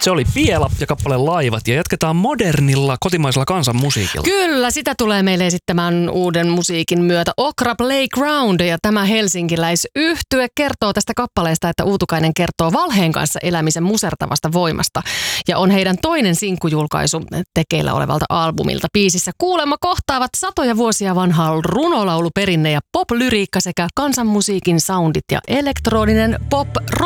Se oli Piela ja kappale Laivat ja jatketaan modernilla kotimaisella kansanmusiikilla. Kyllä, sitä tulee meille esittämään uuden musiikin myötä Okra Playground ja tämä helsinkiläisyhtye kertoo tästä kappaleesta, että Uutukainen kertoo valheen kanssa elämisen musertavasta voimasta ja on heidän toinen sinkkujulkaisu tekeillä olevalta albumilta. Biisissä kuulemma kohtaavat satoja vuosia vanhaa runolauluperinne ja pop-lyriikka sekä kansanmusiikin soundit ja elektroninen pop-rock.